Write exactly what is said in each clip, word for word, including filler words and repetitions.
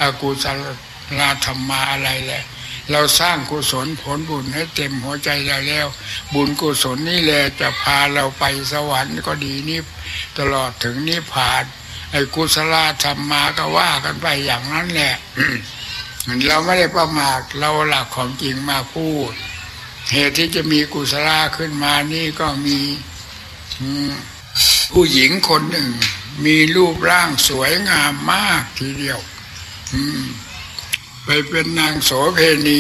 กุศลธรรมมาอะไรแหละเราสร้างกุศลผลบุญให้เต็มหัวใจเราแล้วบุญกุศลนี่แหละจะพาเราไปสวรรค์ก็ดีนี่ตลอดถึงนิพพานไอ้กุศลธรรมมาก็ว่ากันไปอย่างนั้นแหละ เราไม่ได้ประมาทเราหลักของจริงมาพูดเหตุที่จะมีกุศลขึ้นมานี่ก็มีผู้หญิงคนหนึ่งมีรูปร่างสวยงามมากทีเดียวไปเป็นนางโสเภณี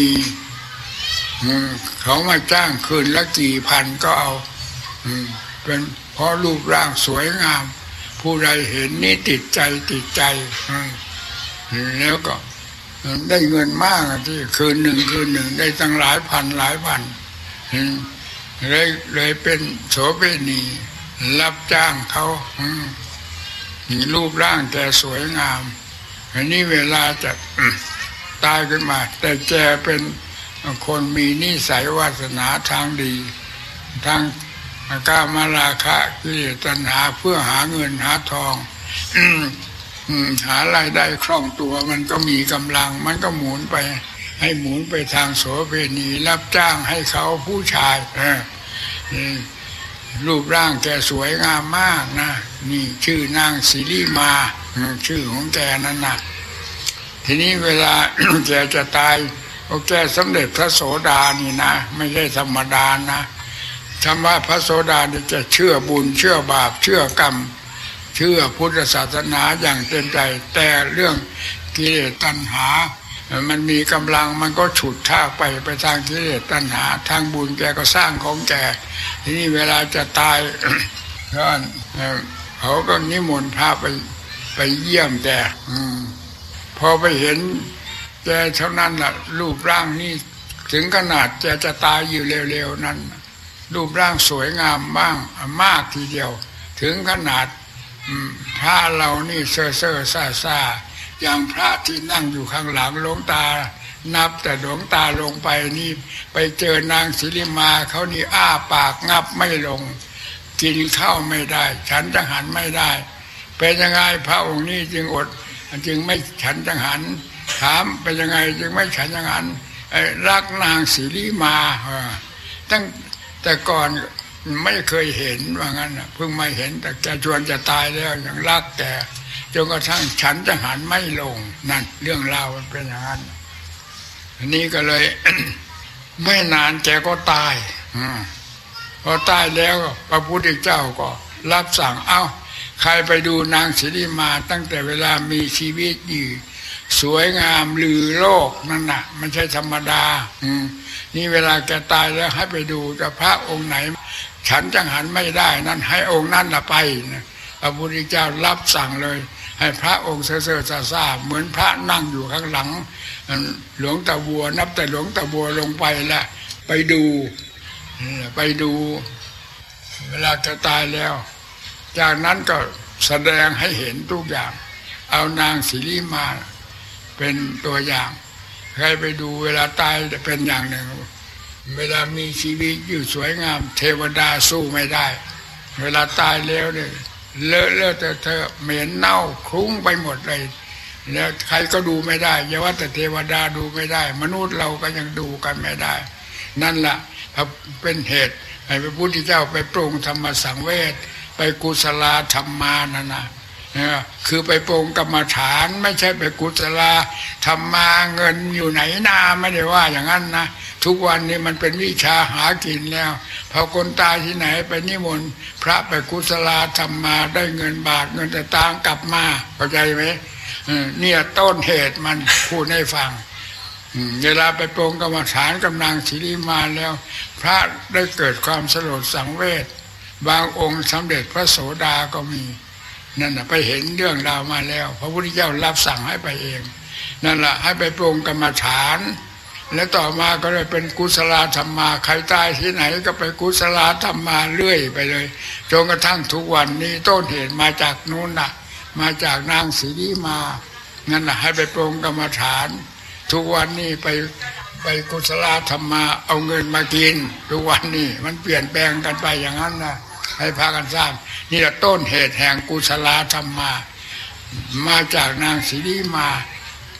เขามาจ้างคืนละกี่พันก็เอาเป็นเพราะรูปร่างสวยงามผู้ใดเห็นนี่ติดใจติดใจแล้วก็ได้เงินมากที่คืนหนึ่งคืนหนึ่งได้ตั้งหลายพันหลายพันเลยเลยเป็นโสเภณีรับจ้างเขามีรูปร่างแกสวยงามอันนี้เวลาจะตายขึ้นมาแต่แกเป็นคนมีนิสัยวาสนาทางดีทางกามราคะกิเลสตัณหาเพื่อหาเงินหาทองหารายได้คล่องตัวมันก็มีกำลังมันก็หมุนไปให้หมุนไปทางโสเภณีรับจ้างให้เขาผู้ชายรูปร่างแกสวยงามมากนะนี่ชื่อนางสิริมาชื่อของแกนั่นนะทีนี้เวลา แกจะตายโอแกสำเร็จพระโสดานี่นะไม่ใช่ธรรมดานะคำว่าพระโสดานี่จะเชื่อบุญเชื่อบาปเชื่อกรรมเชื่อพุทธศาสนาอย่างเต็มใจแต่เรื่องกิเลสตัณหามันมีกำลังมันก็ฉุดท่าไปไปทางกิเลสตัณหาทางบุญแกก็สร้างของแกทีนี้เวลาจะตายเขาก็นิมนต์พาไปไปเยี่ยมแกพอไปเห็นแกเท่านั้นล่ะรูปร่างนี่ถึงขนาดแกจะตายอยู่เร็วๆนั้นรูปร่างสวยงามบ้างมากทีเดียวถึงขนาดพระเรานี่เซ่อเซ่อซ่าซ่าอย่างพระที่นั่งอยู่ข้างหลังหลวงตานับแต่หลวงตาลงไปนี่ไปเจอนางสิริมาเขานี่อ้าปากงับไม่ลงกินข้าวไม่ได้ฉันจังหันไม่ได้เป็นยังไงพระองค์นี้จึงอดจึงไม่ฉันจังหันถามเป็นยังไงจึงไม่ฉันจังหันรักนางสิริมาตั้งแต่ก่อนไม่เคยเห็นว่างั้นเพิ่งมาเห็นแต่แกชวนจะตายแล้วยังรักแกจนกระทั่งฉันจังหันไม่ลงนั่นเรื่องราวมันเป็นอย่างนั้นอันนี้ก็เลย ไม่นานแกก็ตายอพอตายแล้วพระพุทธเจ้าก็รับสั่งเอ้าใครไปดูนางสิริมาตั้งแต่เวลามีชีวิตอยู่สวยงามลือโลกนั่นน่ะมันใช่ธรรมดาอืมนี่เวลาแกตายแล้วให้ไปดูจะพระองค์ไหนฉันจังหันไม่ได้นั่นให้องค์นั้นละไปนะพระพุทธเจ้ารับสั่งเลยให้พระองค์เซ่อๆซ่าๆเหมือนพระนั่งอยู่ข้างหลังหลวงตาบัวนับแต่หลวงตาบัวลงไปแล้วไปดูไปดูเวลาจะตายแล้วจากนั้นก็แสดงให้เห็นทุกอย่างเอานางสิริมาเป็นตัวอย่างใครไปดูเวลาตายเป็นอย่างหนึ่งเวลามีชีวิตอยู่สวยงามเทวดาสู้ไม่ได้เวลาตายแล้วเนี่ยเลอะเลอะเทอะเทอะเหม็นเน่าคลุ้งไปหมดเลยแล้วใครก็ดูไม่ได้อย่าว่าแต่เทวดาดูไม่ได้มนุษย์เราก็ยังดูกันไม่ได้นั่นแหละเป็นเหตุให้พระพุทธเจ้าไปปรุงธรรมสังเวชไปกุศลธรรมานั่นนะคือไปปรุงกรรมฐานไม่ใช่ไปกุศลธรรมาเงินอยู่ไหนนาไม่ได้ว่าอย่างนั้นนะทุกวันนี้มันเป็นวิชาหากินแล้วพอคนตายที่ไหนไปนิมนต์พระไปกุศลธรรมาได้เงินบาทเงินแต่ตางกลับมาเข้าใจไหมเนี่ยต้นเหตุมันพูดให้ฟังเวลาไปปรงกรรมฐานกำลังสิริมาแล้วพระได้เกิดความสลดสังเวชบางองค์สำเร็จพระโสดาก็มีนั่นน่ะไปเห็นเรื่องราวมาแล้วพระพุทธเจ้ารับสั่งให้ไปเองนั่นแหละให้ไปปรงกรรมฐานแล้วต่อมาก็เลยเป็นกุศลธรรมาใครตายที่ไหนก็ไปกุศลธรรมาเรื่อยไปเลยจนกระทั่งทุกวันนี้ต้นเหตุมาจากนู้นน่ะมาจากนางสิริมานั่นน่ะให้ไปปรงกรรมฐานทุกวันนี้ไปไปกุศลธรรมาเอาเงินมากินทุกวันนี้มันเปลี่ยนแปลงกันไปอย่างนั้นนะให้พากันสร้างนี่แหละต้นเหตุแห่งกุศลธรรมามาจากนางสิริมา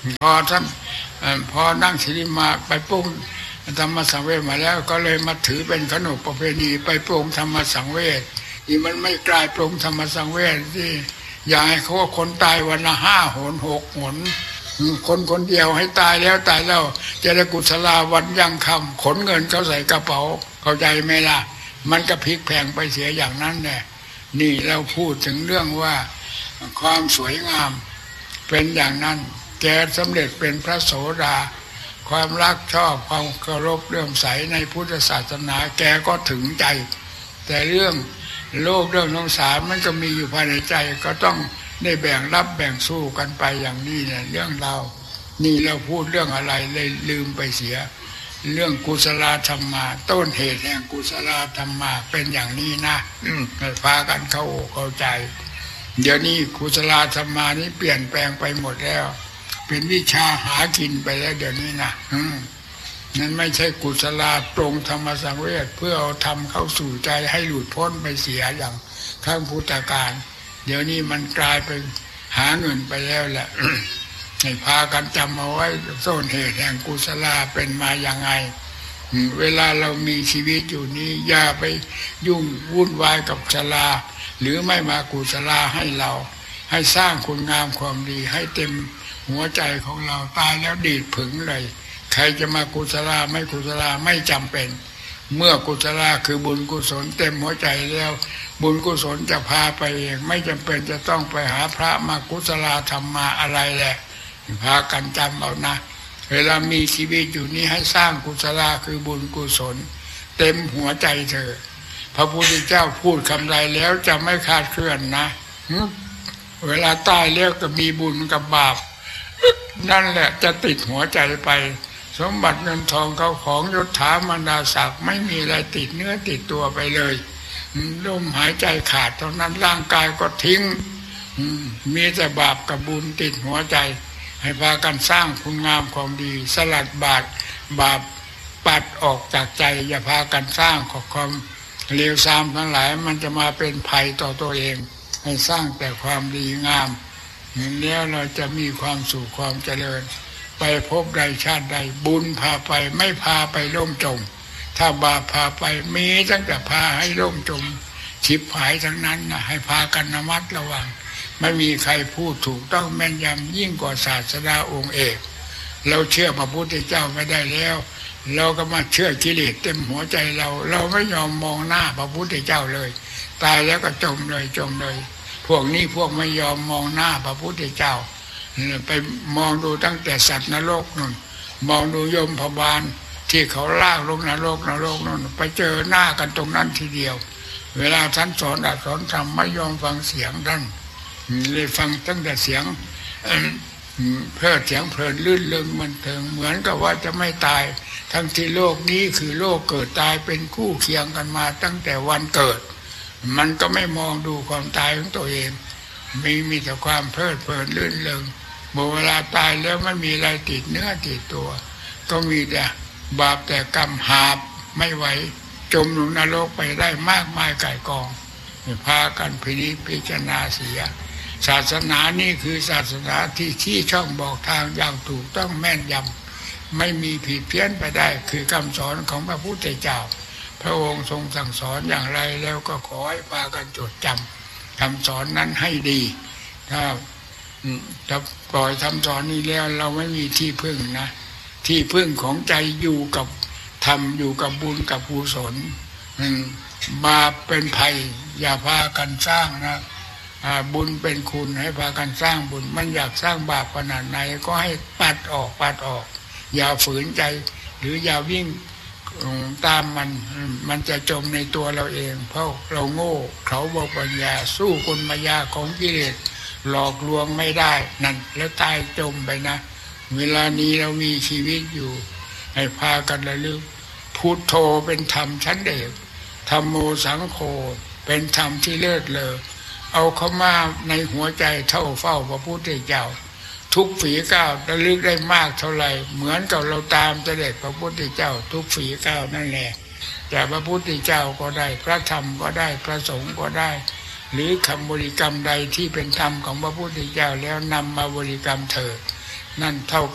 พอท่านพอนั่งสิริมาไปปรุงธรรมสังเวชมาแล้วก็เลยมาถือเป็นขนบประเพณีไปปรุงธรรมสังเวชนี่มันไม่กลายปรุงธรรมสังเวชที่อย่าให้เขาว่าคนตายวันละห้าหนหกหนคนคนเดียวให้ตายแล้วตายแล้วจะได้กุศลาวันยังคำขนเงินเขาใส่กระเป๋าเข้าใจไหมล่ะมันก็พลิกแพงไปเสียอย่างนั้นแหละนี่เราพูดถึงเรื่องว่าความสวยงามเป็นอย่างนั้นแกสำเร็จเป็นพระโสดาความรักชอบความเคารพเลื่อมใสในพุทธศาสนาแกก็ถึงใจแต่เรื่องโลกเรื่องสงสารมันก็มีอยู่ภายในใจก็ต้องได้แบ่งรับแบ่งสู้กันไปอย่างนี้เนี่ยเรื่องเรานี่เราพูดเรื่องอะไรเลยลืมไปเสียเรื่องกุศลธรรมาต้นเหตุแห่งกุศลธรรมาเป็นอย่างนี้นะให้พากันเข้าอกเข้าใจเดี๋ยวนี้กุศลธรรมานี้เปลี่ยนแปลงไปหมดแล้วเป็นวิชาหากินไปแล้วเดี๋ยวนี้นะนั่นไม่ใช่กุศลตรงธรรมสังเวชเพื่อเอาธรรมเข้าสู่ใจให้หลุดพ้นไปเสียอย่างข้างพุทธการเดี๋ยวนี้มันกลายเป็นหาเงินไปแล้วแหละ ให้พากันจำเอาไว้ต้นเหตุแห่งกุศลเป็นมาอย่างไงเวลาเรามีชีวิตอยู่นี้อย่าไปยุ่งวุ่นวายกับกุศลหรือไม่มากุศลให้เราให้สร้างคุณงามความดีให้เต็มหัวใจของเราตายแล้วดีดผึ่งเลยใครจะมากุศลไม่กุศลไม่จำเป็นเมื่อกุศลคือบุญกุศลเต็มหัวใจแล้วบุญกุศลจะพาไปเองไม่จำเป็นจะต้องไปหาพระมากุศลธรรมมาอะไรแหละพากันจำเอานะเวลามีชีวิตอยู่นี้ให้สร้างกุศลคือบุญกุศลเต็มหัวใจเธอพระพุทธเจ้าพูดคำใดแล้วจะไม่คลาดเคลื่อนนะเวลาตายแล้วก็มีบุญกับบาปนั่นแหละจะติดหัวใจไปสมบัติเงินทองเขาของยศถาบรรดาศักดิ์ไม่มีอะไรติดเนื้อติดตัวไปเลยลมหายใจขาดเท่านั้นร่างกายก็ทิ้งมีแต่บาปกับบุญติดหัวใจให้พากันสร้างคุณงามความดีสลัดบาปบาปปัดออกจากใจอย่าพากันสร้างขอความเลวทรามทั้งหลายมันจะมาเป็นภัยต่อตัวเองให้สร้างแต่ความดีงามแล้วเราจะมีความสุขความเจริญไปพบใดชาติใดบุญพาไปไม่พาไปล่มจมถ้าบาปพาไปมีตั้งแต่พาให้ล่มจมฉิบหายทั้งนั้นนะให้พากันระมัดระวังไม่มีใครพูดถูกต้องแม่นยำยิ่งกว่าศาสดาองค์เอกเราเชื่อพระพุทธเจ้าไม่ได้แล้วเราก็มาเชื่อกิเลสเต็มหัวใจเราเราไม่ยอมมองหน้าพระพุทธเจ้าเลยตายแล้วก็จมเลยจมเลยพวกนี้พวกไม่ยอมมองหน้าพระพุทธเจ้าไปมองดูตั้งแต่สัตว์นรกนั่นมองดูยมพบาลที่เขาลากลงนรกนรกนั่นไปเจอหน้ากันตรงนั้นทีเดียวเวลาท่านสอนอัดสอนธรรมไม่ยอมฟังเสียงท่านเลยฟังตั้งแต่เสียงเพลิดเสียงเพลินลื่นเริงมันเถิงเหมือนกับว่าจะไม่ตายทั้งที่โลกนี้คือโลกเกิดตายเป็นคู่เคียงกันมาตั้งแต่วันเกิดมันก็ไม่มองดูความตายของตัวเองมีมีแต่ความเพลิดเพลินลื่นเริงเวลาตายแล้วไม่มีอะไรติดเนื้อติดตัวก็มีแต่บาปแต่กรรมหาบไม่ไหวจมลงนรกไปได้มากมายก่ายกองพากันพินิจพิจารณาเสียศาสนานี่คือศาสนาที่ที่ช่องบอกทางอย่างถูกต้องแม่นยำไม่มีผิดเพี้ยนไปได้คือคำสอนของพระพุทธเจ้าพระองค์ทรงสั่งสอนอย่างไรแล้วก็ขอให้พากันจดจำคำสอนนั้นให้ดีถ้าจะปล่อยคำสอนนี้แล้วเราไม่มีที่พึ่งนะที่พึ่งของใจอยู่กับธรรมอยู่กับบุญกับกุศลบาปเป็นภัยอย่าพากันสร้างนะบุญเป็นคุณให้พากันสร้างบุญมันอยากสร้างบาปขนาดไหนก็ให้ปัดออกปัดออกอย่าฝืนใจหรืออย่าวิ่งตามมันมันจะจมในตัวเราเองเพราะเราโง่เขาบอกปัญญาสู้กลมายาของกิเลสหลอกลวงไม่ได้นั่นแล้วตายจมไปนะเวลานี้เรามีชีวิตอยู่ให้พากันระลึกพุทโธเป็นธรรมชั้นเอกธัมโมสังโฆเป็นธรรมที่เลิศเลอเอาเข้ามาในหัวใจเท่าเฝ้าพระพุทธเจ้าทุกฝีก้าวระลึกได้มากเท่าไหร่เหมือนกับเราตามเสด็จพระพุทธเจ้าทุกฝีก้าวนั่นแหละแต่พระพุทธเจ้าก็ได้พระธรรมก็ได้พระสงฆ์ก็ได้หรือคำบริกรรมใดที่เป็นธรรมของพระพุทธเจ้าแล้วนำมาบริกรรมเถิดนั่นเท่า